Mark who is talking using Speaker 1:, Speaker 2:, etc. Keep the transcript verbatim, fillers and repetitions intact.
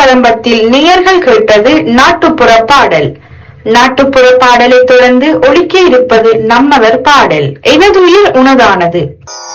Speaker 1: கதம்பத்தில் நேயர்கள் கேட்டது நாட்டுப்புற பாடல். நாட்டுப்புற பாடலை தொடர்ந்து ஒலிக்க இருப்பது நம்மவர் பாடல். எனதுயிர் உனதானது.